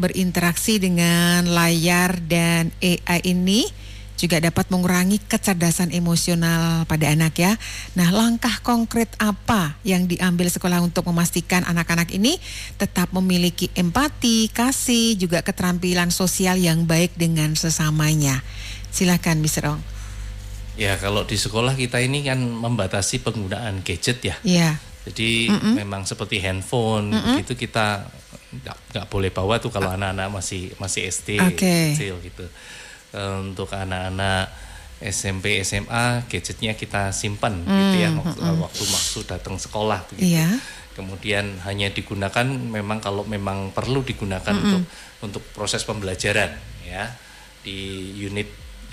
berinteraksi dengan layar dan AI ini juga dapat mengurangi kecerdasan emosional pada anak ya. Nah, langkah konkret apa yang diambil sekolah untuk memastikan anak-anak ini tetap memiliki empati, kasih, juga keterampilan sosial yang baik dengan sesamanya? Silakan, Mr. Ong. Ya, kalau di sekolah kita ini kan membatasi penggunaan gadget ya. Iya. Jadi memang seperti handphone begitu kita nggak boleh bawa tuh kalau anak-anak masih SD kecil gitu. Untuk anak-anak SMP, SMA gadgetnya kita simpan gitu ya waktu maksud datang sekolah begitu. Iya. Kemudian hanya digunakan memang kalau memang perlu digunakan untuk proses pembelajaran ya di unit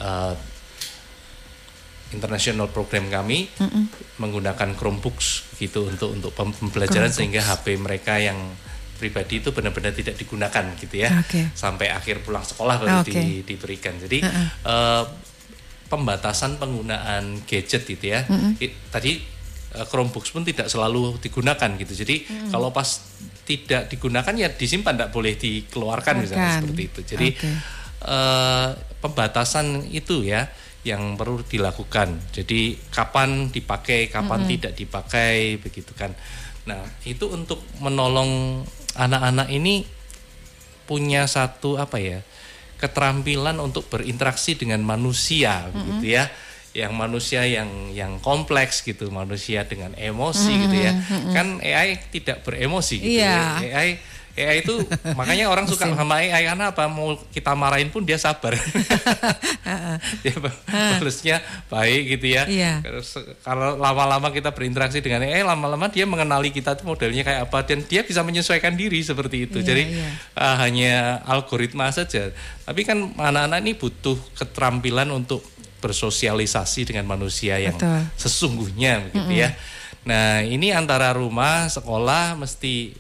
international program kami menggunakan Chromebooks gitu untuk pembelajaran sehingga HP mereka yang pribadi itu benar-benar tidak digunakan gitu ya sampai akhir pulang sekolah baru diberikan. Jadi pembatasan penggunaan gadget gitu ya. Tadi Chromebooks pun tidak selalu digunakan gitu. Jadi kalau pas tidak digunakan ya disimpan, tidak boleh dikeluarkan misalnya seperti itu. Jadi pembatasan itu ya yang perlu dilakukan. Jadi kapan dipakai, kapan tidak dipakai begitu kan. Nah, itu untuk menolong anak-anak ini punya satu keterampilan untuk berinteraksi dengan manusia begitu ya. Yang manusia yang kompleks gitu, manusia dengan emosi gitu ya. Kan AI tidak beremosi gitu ya. AI itu makanya orang suka sama AI karena apa? Mau kita marahin pun dia sabar. Dia balasnya baik gitu ya. Kalau lama-lama kita berinteraksi dengan AI, lama-lama dia mengenali kita tuh modelnya kayak apa dan dia bisa menyesuaikan diri seperti itu. Jadi hanya algoritma saja. Tapi kan anak-anak ini butuh keterampilan untuk bersosialisasi dengan manusia yang sesungguhnya begitu ya. Nah, ini antara rumah, sekolah mesti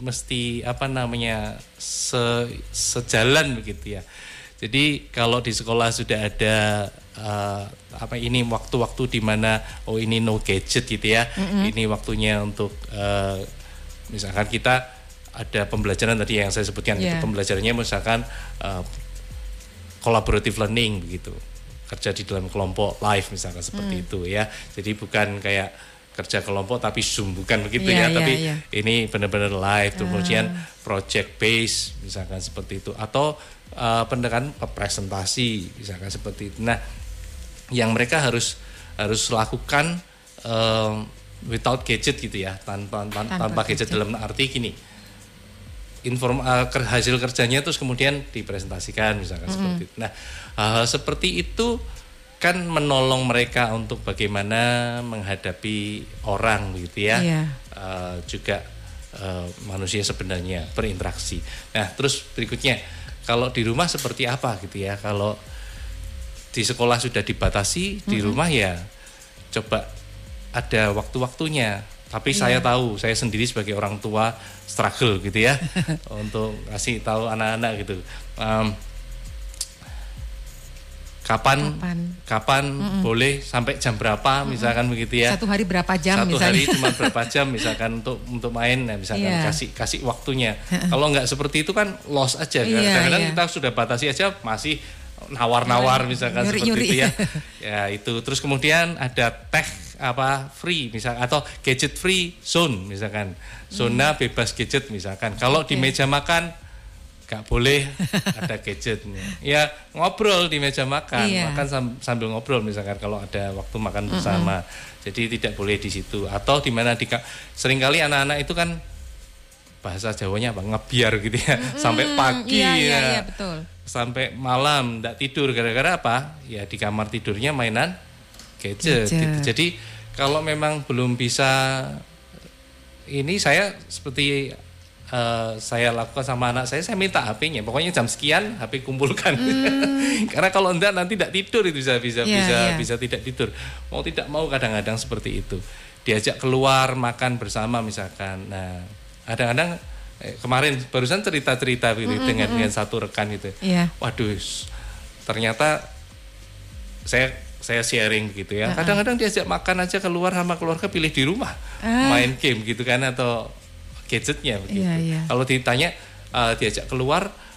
sejalan begitu ya. Jadi kalau di sekolah sudah ada waktu-waktu di mana ini no gadget gitu ya. Ini waktunya untuk misalkan kita ada pembelajaran tadi yang saya sebutkan itu pembelajarannya misalkan collaborative learning begitu. Kerja di dalam kelompok live misalkan seperti itu ya. Jadi bukan kayak kerja kelompok tapi Zoom, bukan begitu tapi ini benar-benar live, kemudian project base misalkan seperti itu, atau pendekatan presentasi misalkan seperti itu. Nah, yang mereka harus lakukan without gadget gitu ya, tanpa gadget dalam arti gini, hasil kerjanya terus kemudian dipresentasikan misalkan seperti itu. Nah, hal seperti itu kan menolong mereka untuk bagaimana menghadapi orang gitu ya, juga manusia sebenarnya berinteraksi. Nah, terus berikutnya kalau di rumah seperti apa gitu ya? Kalau di sekolah sudah dibatasi, di rumah ya coba ada waktu-waktunya. Tapi saya tahu, saya sendiri sebagai orang tua struggle gitu ya untuk kasih tahu anak-anak gitu. Kapan boleh sampai jam berapa misalkan begitu ya. Satu hari berapa jam misalnya. Satu hari cuma berapa jam misalkan untuk main ya, misalkan kasih waktunya. Kalau nggak seperti itu kan loss aja. Kadang-kadang kita sudah batasi aja masih nawar-nawar misalkan seperti itu ya. Ya itu. Terus kemudian ada tech free misalkan atau gadget free zone misalkan. Zona bebas gadget misalkan. Kalau di meja makan gak boleh ada gadgetnya. Ya ngobrol di meja makan, makan sambil ngobrol misalkan kalau ada waktu makan bersama. Jadi tidak boleh di situ. Atau di mana seringkali anak-anak itu kan bahasa Jawanya ngebiar gitu ya, sampai pagi betul. Sampai malam tidak tidur gara-gara apa? Ya di kamar tidurnya mainan gadget. Gitu. Jadi kalau memang belum bisa ini saya seperti saya lakukan sama anak saya minta HP-nya. Pokoknya jam sekian HP kumpulkan. Karena kalau enggak nanti tidak tidur itu bisa tidak tidur. Mau tidak mau kadang-kadang seperti itu. Diajak keluar makan bersama misalkan. Nah, kadang-kadang kemarin barusan cerita-cerita dengan satu rekan gitu. Waduh, ternyata saya sharing gitu ya. Kadang-kadang diajak makan aja keluar sama keluarga pilih di rumah. Main game gitu kan atau gadgetnya begitu. Kalau ditanya diajak keluar